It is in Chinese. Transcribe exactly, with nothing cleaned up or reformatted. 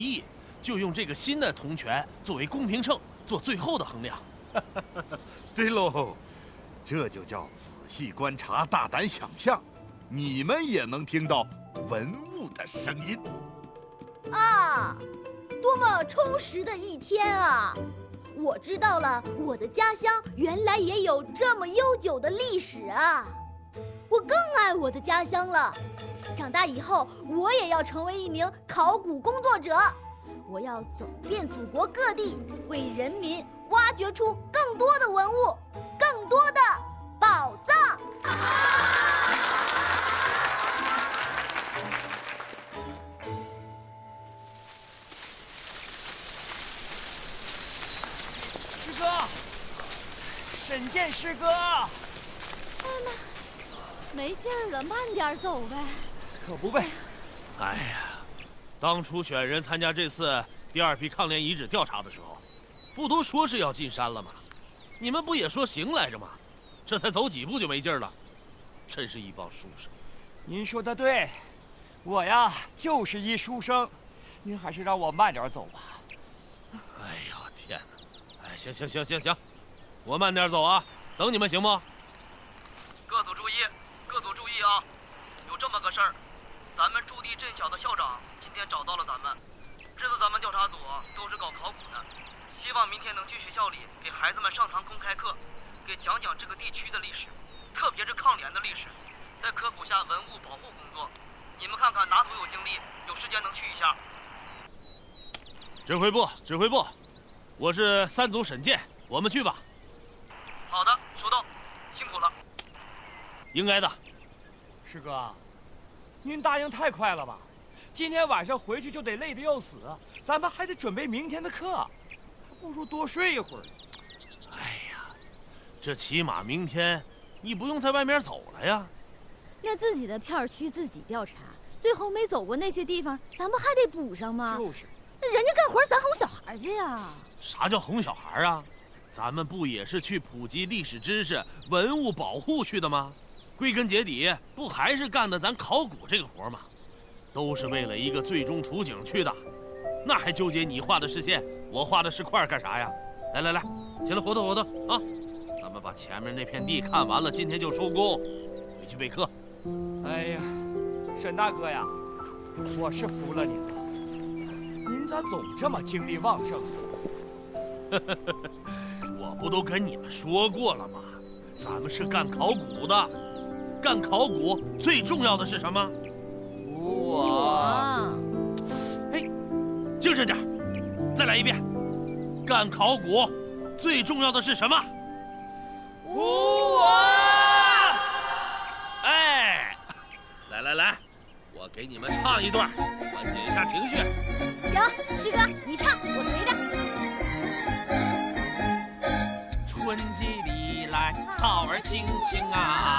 议，就用这个新的铜权作为公平秤，做最后的衡量。 对喽，这就叫仔细观察，大胆想象，你们也能听到文物的声音。 啊，多么充实的一天啊！我知道了，我的家乡原来也有这么悠久的历史啊！我更爱我的家乡了。长大以后，我也要成为一名考古工作者。我要走遍祖国各地，为人民挖掘出更多的文物，更多的宝藏。 师哥，沈健师哥。 哎妈，没劲儿了，慢点走呗。 可不呗。 哎呀，当初选人参加这次第二批抗联遗址调查的时候，不都说是要进山了吗？你们不也说行来着吗？这才走几步就没劲儿了，真是一帮书生。 您说的对，我呀就是一书生，您还是让我慢点走吧。 哎呦天哪！哎，行行行行行，我慢点走啊，等你们行不？ 各组注意，各组注意啊！有这么个事儿，咱们驻地镇小的校长今天找到了咱们。这次咱们调查组都是搞考古的，希望明天能去学校里给孩子们上堂公开课，给讲讲这个地区的历史，特别是抗联的历史，再科普下文物保护工作。你们看看哪组有精力，有时间能去一下。 指挥部，指挥部，我是三组沈健，我们去吧。 好的，收到，辛苦了。 应该的。 师哥，您答应太快了吧？今天晚上回去就得累得要死，咱们还得准备明天的课，还不如多睡一会儿。 哎呀，这起码明天你不用在外面走了呀。 那自己的片区自己调查，最后没走过那些地方，咱们还得补上吗？ 就是， 那人家干活，咱哄小孩去呀。 啥叫哄小孩啊？咱们不也是去普及历史知识、文物保护去的吗？归根结底，不还是干的咱考古这个活吗？都是为了一个最终图景去的，那还纠结你画的是线，我画的是块干啥呀？来来来，起来活动活动啊！咱们把前面那片地看完了，今天就收工，回去备课。 哎呀，沈大哥呀，我是服了您了，您咋总这么精力旺盛？ 我不都跟你们说过了吗？咱们是干考古的，干考古最重要的是什么？ 我， 哎，精神点，再来一遍。干考古最重要的是什么？ 无我。 哎，来来来，我给你们唱一段，缓解一下情绪。 行，师哥你唱，我随着。 春季里来，草儿青青啊。